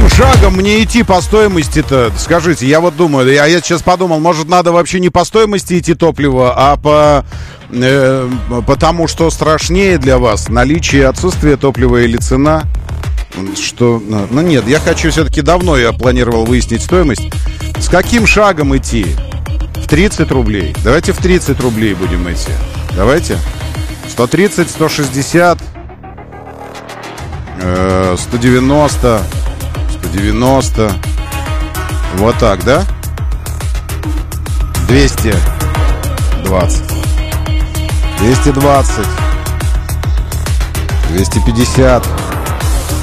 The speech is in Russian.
шагом мне идти по стоимости-то? Скажите, я вот думаю, я сейчас подумал, может, надо вообще не по стоимости идти топливо, а потому что страшнее для вас наличие, отсутствие топлива или цена? Что? Ну нет, я хочу все-таки, давно я планировал выяснить стоимость. С каким шагом идти? В 30 рублей. Давайте в 30 рублей будем идти. Давайте. 130, 160, 190, 190. Вот так, да? 220. 220. 250.